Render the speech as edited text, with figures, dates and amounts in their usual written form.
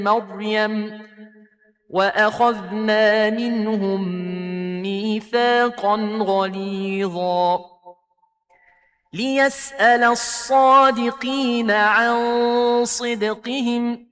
مريم وأخذنا منهم ميثاقا غليظا ليسأل الصادقين عن صدقهم